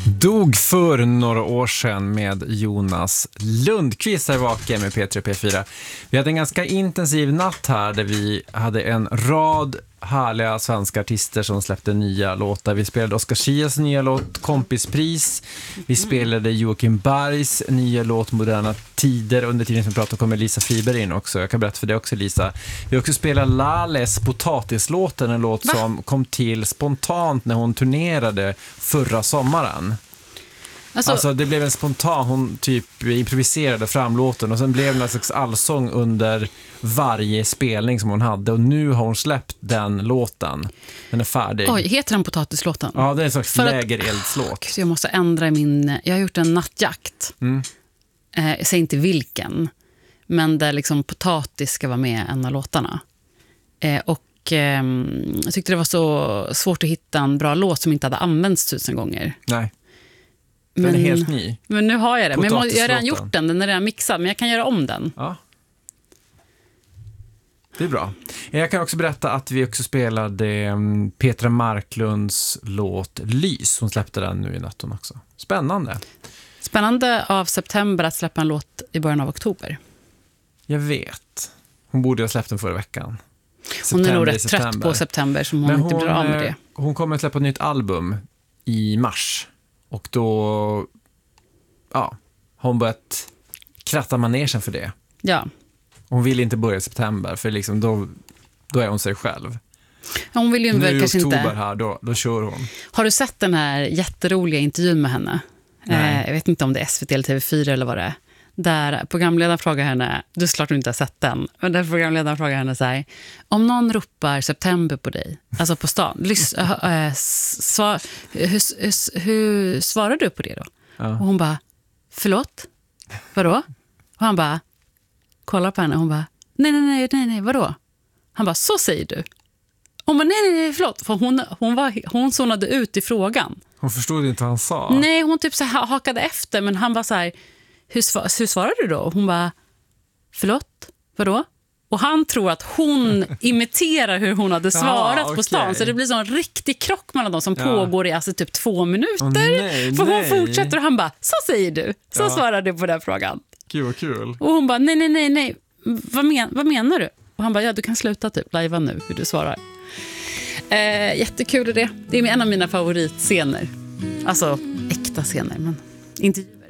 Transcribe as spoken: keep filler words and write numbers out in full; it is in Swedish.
Dog för några år sedan med Jonas Lundqvist här vaken med P tre och P fyra. Vi hade en ganska intensiv natt här där vi hade en rad härliga svenska artister som släppte nya låtar. Vi spelade Oscar Chias nya låt Kompispris. Vi spelade Joakim Bergs nya låt Moderna tider. Under tiden som vi pratade kommer Lisa Friberg in också. Jag kan berätta för dig också, Lisa. Vi också spelade Lales Potatislåten, en låt Va? som kom till spontant när hon turnerade förra sommaren. Alltså, alltså det blev en spontan, hon typ improviserade fram låten och sen blev det en slags allsång under varje spelning som hon hade och nu har hon släppt den låten. Den är färdig. Oj, heter den Potatislåten? Ja, det är en slags lägerelslåt. Så jag måste ändra min, jag har gjort en nattjakt. Mm. Eh, jag säger inte vilken, men där liksom potatis ska vara med en av låtarna. Eh, och eh, jag tyckte det var så svårt att hitta en bra låt som inte hade använts tusen gånger. Nej. Den men, är helt ny. Men nu har jag det. Men jag, må, jag har redan gjort den, den är redan mixad. Men jag kan göra om den. Ja. Det är bra. Jag kan också berätta att vi också spelade Petra Marklunds låt Lys. Hon släppte den nu i natten också. Spännande. Spännande av September att släppa en låt i början av oktober. Jag vet. Hon borde ha släppt den förra veckan. Hon är nog rätt trött på september som hon, hon inte blir av med det. Hon kommer att släppa ett nytt album i mars. Och då ja, har hon börjat kratta manegen för det. Ja. Hon vill inte börja i september för liksom då, då är hon sig själv. Hon vill ju nu väl kanske inte. Oktober här, då, då kör hon. Har du sett den här jätteroliga intervjun med henne? Eh, jag vet inte om det är S V T eller T V fyra eller vad det är. Där programledaren frågar henne, du är klart du inte har sett den, men där programledaren frågar henne så här: om någon ropar september på dig, alltså på stan, lys, äh, äh, svar, hur, hur, hur svarar du på det då? Ja. Och hon bara, förlåt? Vadå? Och han bara, kollar på henne och hon bara, nej, nej, nej, nej, nej, vadå? Han bara, så säger du. Hon bara, nej, nej, nej, förlåt. För hon, hon, var, hon zonade ut i frågan. Hon förstod inte vad han sa. Nej, hon typ så här hakade efter, men han var så här, hur, svar, hur svarar du då? Och hon bara, förlåt, vadå? Och han tror att hon imiterar hur hon hade svarat ah, okay. på stan. Så det blir en riktig krock mellan dem som ja. pågår i alltså typ två minuter. Oh, nej, för nej. Hon fortsätter och han bara, så säger du. Så ja. svarar du på den frågan. Gud vad kul. Och hon bara, nej, nej, nej, nej. Vad, men, vad menar du? Och han bara, ja du kan sluta typ, lajva nu hur du svarar. Eh, jättekul är det. Det är en av mina favoritscener. Alltså äkta scener, men inte